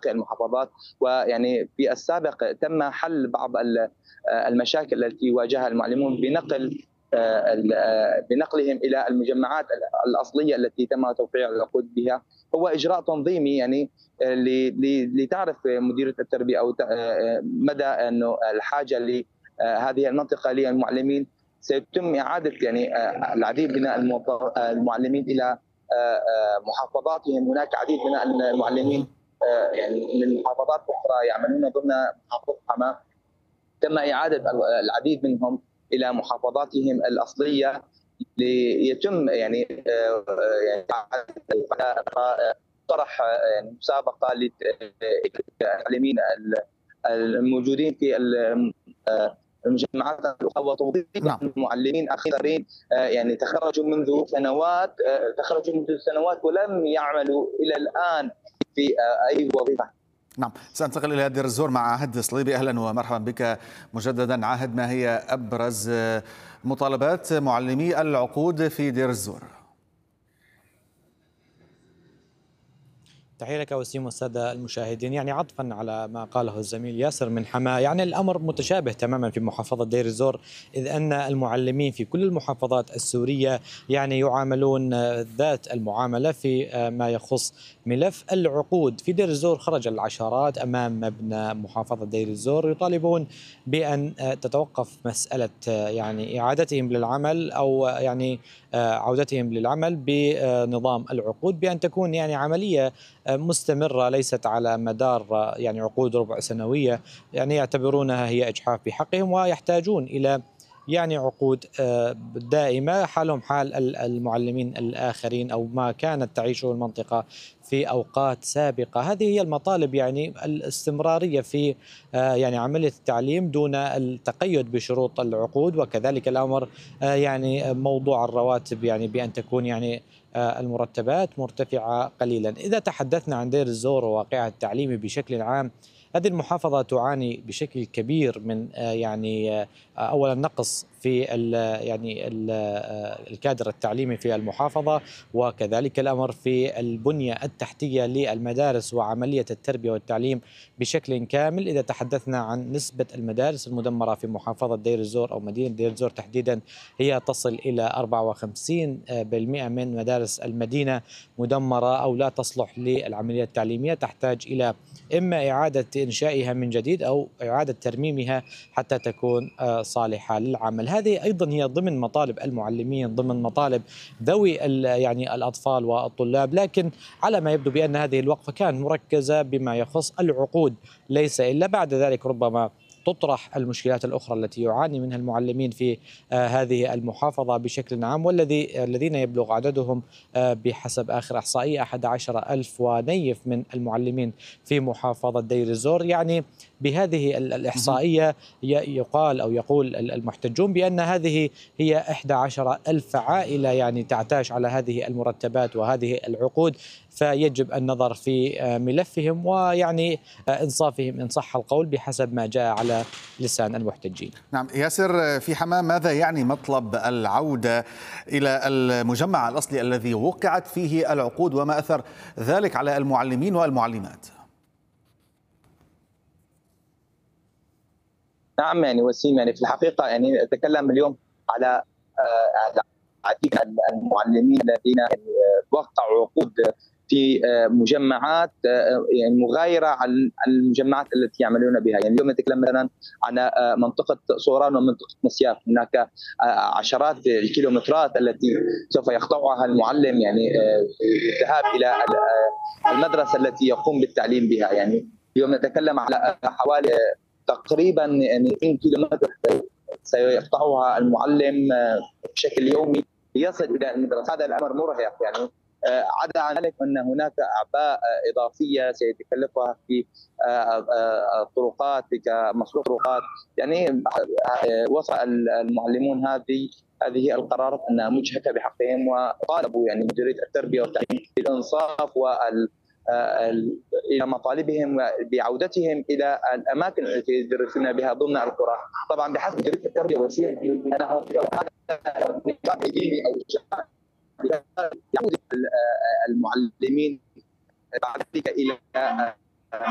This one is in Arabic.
باقي المحافظات. ويعني في السابق تم حل بعض المشاكل التي واجهها المعلمون بنقلهم الى المجمعات الاصليه التي تم توقيع العقود بها. هو اجراء تنظيمي يعني لتعرف مديريه التربيه او مدى انه الحاجه لهذه المنطقه للمعلمين. سيتم اعاده يعني العديد من المعلمين الى محافظاتهم. هناك عديد من المعلمين يعني من محافظات اخرى يعملون ضمن محافظه حماه، تم اعاده العديد منهم الى محافظاتهم الاصليه ليتم يعني طرح يعني مسابقه للمعلمين الموجودين في المجمعات الاخرى وتوظيف المعلمين اخرين يعني تخرجوا منذ سنوات ولم يعملوا الى الان في اي وظيفه. نعم، سأنتقل إلى دير الزور مع عاهد صليبي. أهلا ومرحبا بك مجددا. عاهد، ما هي أبرز مطالبات معلمي العقود في دير الزور؟ تحية لك وسيم والسادة المشاهدين. يعني عطفا على ما قاله الزميل ياسر من حماة، يعني الأمر متشابه تماما في محافظة دير الزور، إذ أن المعلمين في كل المحافظات السورية يعني يعاملون ذات المعاملة في ما يخص ملف العقود. في دير الزور خرج العشرات أمام مبنى محافظة دير الزور يطالبون بأن تتوقف مسألة يعني إعادتهم للعمل أو يعني عودتهم للعمل بنظام العقود، بأن تكون يعني عملية مستمرة ليست على مدار يعني عقود ربع سنوية. يعني يعتبرونها هي إجحاف بحقهم ويحتاجون إلى يعني عقود دائمة حالهم حال المعلمين الآخرين أو ما كانت تعيشه المنطقة في أوقات سابقة. هذه هي المطالب، يعني الاستمرارية في يعني عملية التعليم دون التقيد بشروط العقود، وكذلك الأمر يعني موضوع الرواتب، يعني بأن تكون يعني المرتبات مرتفعة قليلا. إذا تحدثنا عن دير الزور وواقعها التعليمي بشكل عام، هذه المحافظة تعاني بشكل كبير من يعني أولا نقص في يعني الكادر التعليمي في المحافظة، وكذلك الأمر في البنية التحتية للمدارس وعملية التربية والتعليم بشكل كامل. إذا تحدثنا عن نسبة المدارس المدمرة في محافظة دير الزور أو مدينة دير الزور تحديدا، هي تصل إلى 54% من مدارس المدينة مدمرة أو لا تصلح للعملية التعليمية، تحتاج إلى إما إعادة إنشائها من جديد أو إعادة ترميمها حتى تكون صالحة للعمل. هذه أيضا هي ضمن مطالب المعلمين، ضمن مطالب ذوي يعني الأطفال والطلاب، لكن على ما يبدو بأن هذه الوقفة كانت مركزة بما يخص العقود ليس إلا. بعد ذلك ربما تطرح المشكلات الأخرى التي يعاني منها المعلمين في هذه المحافظة بشكل عام، الذين يبلغ عددهم بحسب آخر إحصائية 11,000 ونيف من المعلمين في محافظة دير الزور. يعني بهذه الإحصائية يقال أو يقول المحتجون بأن هذه هي 11,000 عائلة يعني تعتاش على هذه المرتبات وهذه العقود، فيجب النظر في ملفهم ويعني إنصافهم إن صح القول بحسب ما جاء على لسان المحتجين. نعم ياسر، في حماة ماذا يعني مطلب العودة إلى المجمع الأصلي الذي وقعت فيه العقود، وما أثر ذلك على المعلمين والمعلمات؟ نعم يعني وسيم، يعني في الحقيقة يعني نتكلم اليوم على عديد المعلمين الذين وقعوا عقود في مجمعات يعني مغايره عن المجمعات التي يعملون بها. يعني اليوم نتكلم مثلا عن منطقه صوران ومنطقه مسياف، هناك عشرات الكيلومترات التي سوف يقطعها المعلم يعني الذهاب الى المدرسه التي يقوم بالتعليم بها. يعني اليوم نتكلم على حوالي تقريبا يعني 2 كيلومتر سيقطعها المعلم بشكل يومي ليصل الى المدرسه. هذا الامر مرهق. يعني عدا عن ذلك ان هناك اعباء اضافيه سيتكلفها في الطرقات كمصروف طرقات. يعني وصل المعلمون هذه القرارات انها مجحفه بحقهم، وطالبوا يعني مديريه التربيه والتعليم بالانصاف الى مطالبهم بعودتهم الى الاماكن التي يدرسون بها ضمن القرى. طبعا بحسب مديريه التربيه والتعليم انه هذا نظام ديني او يعود المعلمين بعد ذلك الى